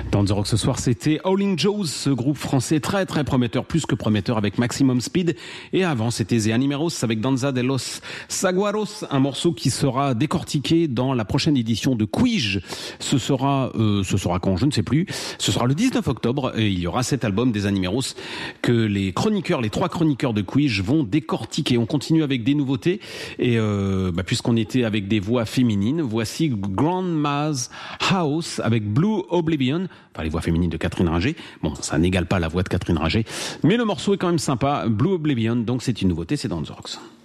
Dans The Rock ce soir, c'était Howling Joes, ce groupe français très très prometteur, plus que prometteur, avec Maximum Speed. Et avant, c'était The Animeros avec Danza de los Saguaros, un morceau qui sera décortiqué dans la prochaine édition de Quij. Ce sera quand, je ne sais plus. Ce sera le 19 octobre et il y aura cet album des Animeros que les trois chroniqueurs de Quij vont décortiquer. On continue avec des nouveautés et puisqu'on était avec des voix féminines, voici Grandma's House avec Blue Oblivion. Enfin, les voix féminines de Catherine Ringer. Bon, ça n'égale pas la voix de Catherine Ringer, mais le morceau est quand même sympa. Blue Oblivion, donc c'est une nouveauté, c'est dans The Rocks.